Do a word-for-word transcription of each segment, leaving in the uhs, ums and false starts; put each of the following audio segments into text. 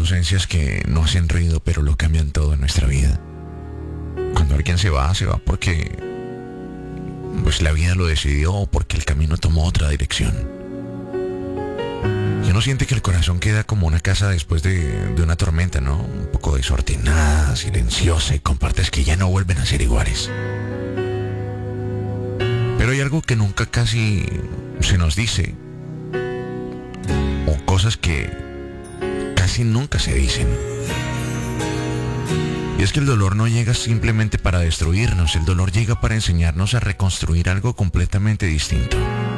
ausencias que no hacen ruido, pero lo cambian todo en nuestra vida. Cuando alguien se va, se va porque pues la vida lo decidió o porque el camino tomó otra dirección. Y uno siente que el corazón queda como una casa después de, de una tormenta, ¿no? Un poco desordenada, silenciosa y con partes que ya no vuelven a ser iguales. Pero hay algo que nunca casi se nos dice, o cosas que casi nunca se dicen. Y es que el dolor no llega simplemente para destruirnos, el dolor llega para enseñarnos a reconstruir algo completamente distinto.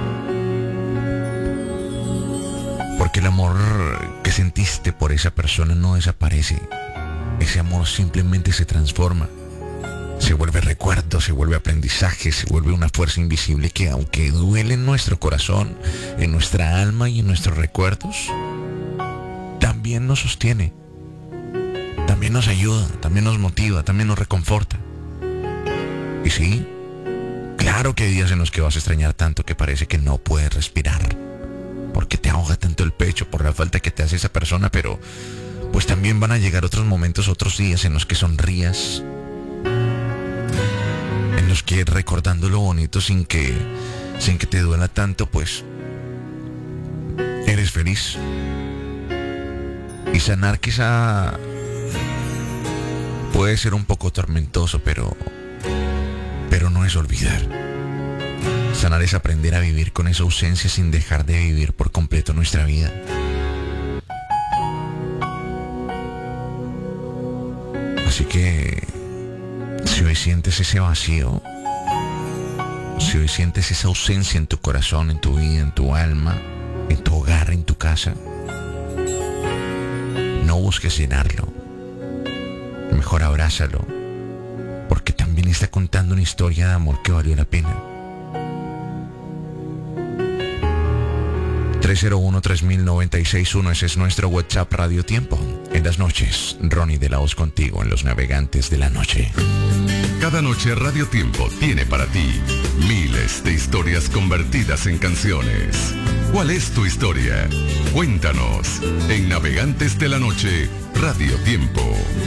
Porque el amor que sentiste por esa persona no desaparece. Ese amor simplemente se transforma. Se vuelve recuerdo, se vuelve aprendizaje, se vuelve una fuerza invisible que, aunque duele en nuestro corazón, en nuestra alma y en nuestros recuerdos, también nos sostiene. También nos ayuda, también nos motiva, también nos reconforta. Y sí, claro que hay días en los que vas a extrañar tanto que parece que no puedes respirar, porque te ahoga tanto el pecho por la falta que te hace esa persona, pero pues también van a llegar otros momentos, otros días en los que sonrías, en los que recordando lo bonito sin que, sin que te duela tanto, pues eres feliz. Y sanar quizá puede ser un poco tormentoso, pero, pero no es olvidar. Sanar es aprender a vivir con esa ausencia sin dejar de vivir por completo nuestra vida. Así que, si hoy sientes ese vacío, si hoy sientes esa ausencia en tu corazón, en tu vida, en tu alma, en tu hogar, en tu casa, no busques llenarlo. Mejor abrázalo, porque también está contando una historia de amor que valió la pena. tres cero uno, tres mil, noventa y seis uno, ese es nuestro WhatsApp Radio Tiempo. En las noches, Ronnie de la Voz contigo en Los Navegantes de la Noche. Cada noche Radio Tiempo tiene para ti miles de historias convertidas en canciones. ¿Cuál es tu historia? Cuéntanos en Navegantes de la Noche Radio Tiempo.